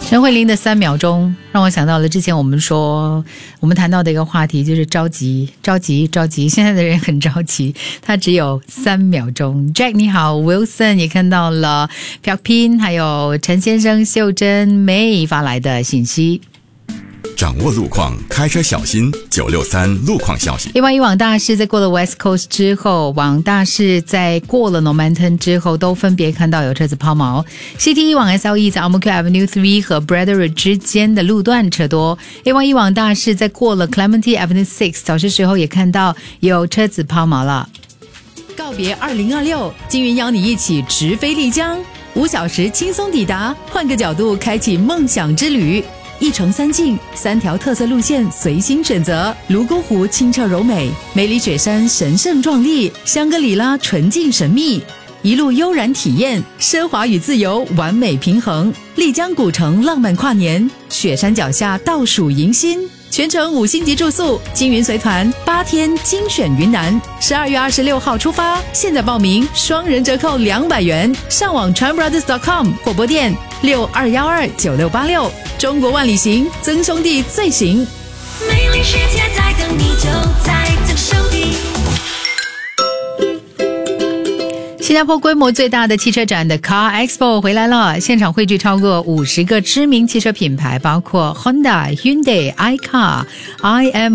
陈慧琳的3秒钟让我想到了之前我们谈到的一个话题，就是着急。现在的人很着急，他只有3秒钟。Jack 你好 ，Wilson 也看到了 Piao 还有陈先生、秀珍、May 发来的信息。 掌握路况，开车小心。963路况消息。 A1 往大市在过了 West Coast 之后，往大市在过了 Normanton 之后，都分别看到有车子抛锚。CT1 往 SLE 在 Ang Mo Kio Avenue 3和 Bradford 之间的路段车多。A1 往大市在过了 Clementi Avenue 6，早些时候也看到有车子抛锚了。告别2026，金云邀你一起直飞丽江，5小时轻松抵达，换个角度开启梦想之旅。1城3境，3条特色路线随心选择。泸沽湖清澈柔美，梅里雪山神圣壮丽，香格里拉纯净神秘，一路悠然体验，奢华与自由完美平衡。丽江古城浪漫跨年，雪山脚下倒数迎新，全程5星级住宿，金云随团8天精选云南，12月26号出发，现在报名双人折扣200元，上网 chanbrothers.com 或拨电62129686。中国万里行，曾兄弟最行。 美丽世界在等你，就在曾兄弟。 新加坡规模最大的汽车展的 Car Expo 回来了，现场汇聚超过50个知名汽车品牌，包括 Honda、Hyundai、iCar、IM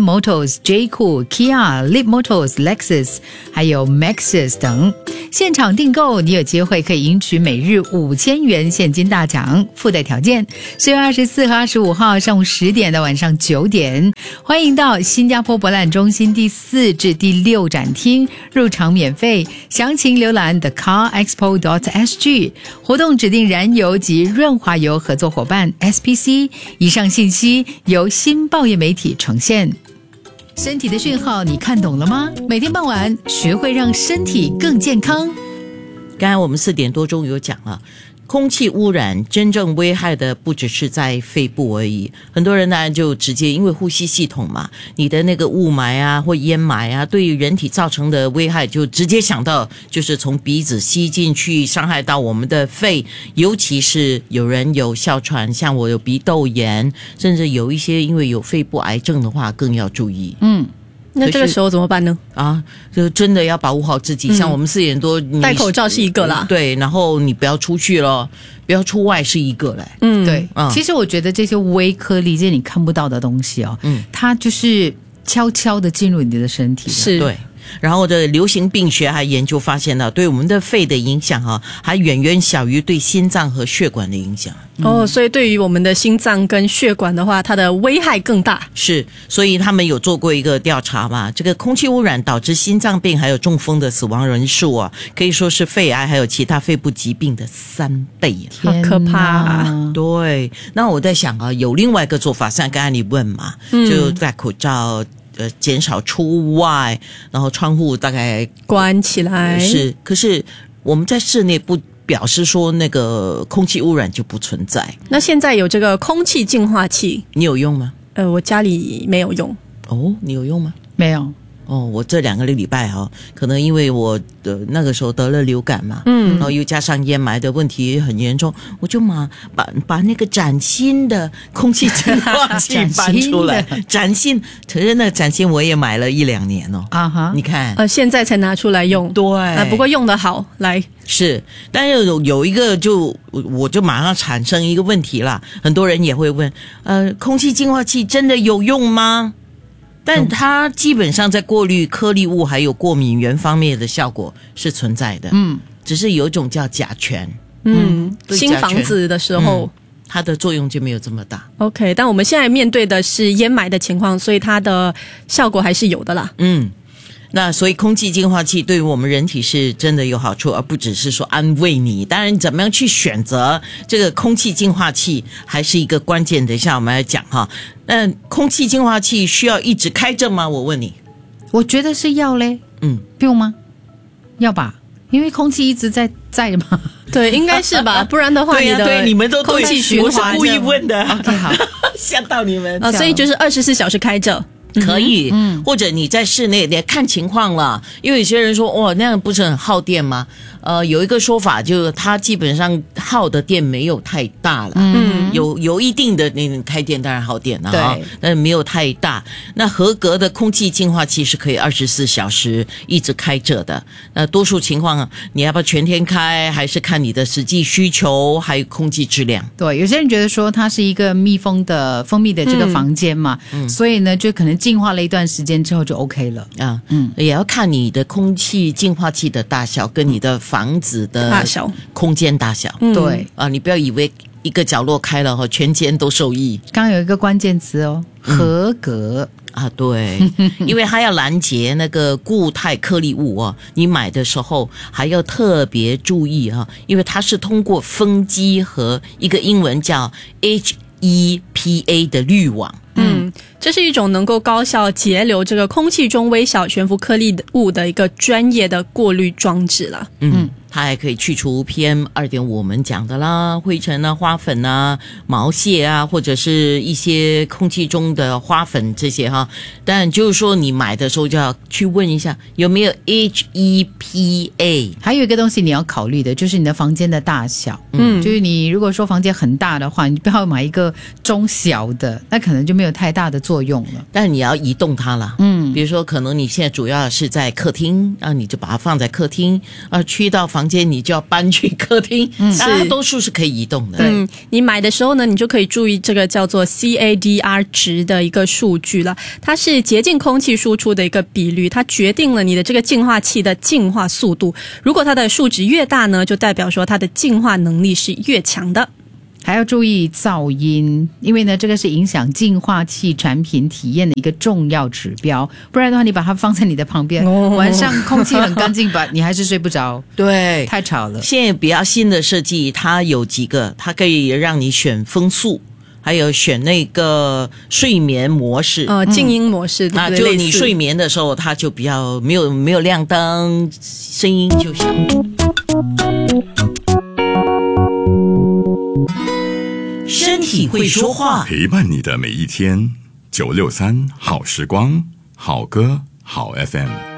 Motors、J-Cool、Kia、Leap Motors、Lexus 还有 Maxus 等。现场订购你有机会可以赢取每日5000元现金大奖，附带条件10月24和25号上午10点到晚上9点，欢迎到新加坡博览中心第4至第6展厅，入场免费，详情浏览thecarexpo.sg。 活动指定燃油及润滑油合作伙伴 SPC。 以上信息由新报业媒体呈现。身体的讯号你看懂了吗？每天傍晚学会让身体更健康。 刚才我们4点多钟有讲了，空气污染真正危害的不只是在肺部而已，很多人呢就直接因为呼吸系统嘛，你的那个雾霾啊或烟霾啊，对于人体造成的危害就直接想到就是从鼻子吸进去，伤害到我们的肺，尤其是有人有哮喘，像我有鼻窦炎，甚至有一些因为有肺部癌症的话更要注意。 那这个时候怎么办呢？ 就真的要保护好自己。像我们4点多， 戴口罩是一个啦， 对，然后你不要出去了，不要出外是一个嘞。 对，其实我觉得这些微颗粒，这些你看不到的东西它就是悄悄的进入你的身体。 是， 对。然后的流行病学还研究发现了，对我们的肺的影响还远远小于对心脏和血管的影响。 所以对于我们的心脏跟血管的话，它的危害更大。 是，所以他们有做过一个调查嘛，这个空气污染导致心脏病还有中风的死亡人数可以说是肺癌还有其他肺部疾病的3倍。 好可怕对，那我在想有另外一个做法，像刚才你问嘛，就戴口罩，减少出外，然后窗户大概关起来。 是，可是我们在室内不表示说那个空气污染就不存在。 那现在有这个空气净化器， 你有用吗？ 我家里没有用。 你有用吗？ 没有。 我这2个礼拜可能因为我那个时候得了流感嘛，然后又加上烟霾的问题很严重，我就把那个崭新的空气净化器搬出来。崭新，可是那个崭新我也买了1-2年你看现在才拿出来用。 对， 不过用得好来。 是，但是有一个我就马上产生一个问题啦，很多人也会问空气净化器真的有用吗？但它基本上在过滤颗粒物还有过敏原方面的效果是存在的。只是有一种叫甲醛。 新房子的时候它的作用就没有这么大。 OK， 但我们现在面对的是烟霾的情况，所以它的效果还是有的啦。 那所以空气净化器对于我们人体是真的有好处，而不只是说安慰你。当然怎么样去选择这个空气净化器还是一个关键，等一下我们来讲那空气净化器需要一直开着吗？我问你。 我觉得是要嘞。不用吗？要吧，因为空气一直在嘛。 对，应该是吧，不然的话对你们都空气循环。 我是故意问的。 OK， 好。 吓到你们所以就是24小时开着。 可以，或者你在室内，你看情况了。因为有些人说，那样不是很耗电吗？有一个说法，就是它基本上耗的电没有太大了，有一定的那开电当然耗电了， 对， 但没有太大。那合格的空气净化器是可以24小时一直开着的。那多数情况，你要不要全天开，还是看你的实际需求，还有空气质量。 对，有些人觉得说它是一个封闭的这个房间嘛，所以呢，就可能净化了一段时间之后就 OK 了啊。也要看你的空气净化器的大小跟你的房子的大小、 空间大小。 对啊，你不要以为一个角落开了全间都受益。 刚刚有一个关键词合格。 啊，对，因为它要拦截那个固态颗粒物你买的时候还要特别注意因为它是通过风机和一个英文叫 HEPA 的滤网。 这是一种能够高效截留这个空气中微小悬浮颗粒物的一个专业的过滤装置了。 它还可以去除 PM2.5 我们讲的啦，灰尘啊、花粉啊、毛屑啊，或者是一些空气中的花粉这些但就是说你买的时候就要去问一下有没有 HEPA。 还有一个东西你要考虑的就是你的房间的大小。就是你如果说房间很大的话，你不要买一个中小的，那可能就没有太大的作用了。 但你要移动它啦。比如说可能你现在主要是在客厅你就把它放在客厅去到房间你就要搬去客厅。大多数是可以移动的。 你买的时候呢，你就可以注意这个叫做 CADR 值的一个数据了。它是洁净空气输出的一个比率，它决定了你的这个净化器的净化速度。如果它的数值越大呢，就代表说它的净化能力是越强的。 还要注意噪音，因为呢，这个是影响净化器产品体验的一个重要指标。不然的话，你把它放在你的旁边，晚上空气很干净吧，你还是睡不着。 对， 太吵了。 现在比较新的设计，它有几个，它可以让你选风速，还有选那个睡眠模式， 静音模式，对不对？ 就你睡眠的时候，它就比较没有亮灯，声音就小。身体会说话， 陪伴你的每一天。963好时光，好歌好 FM。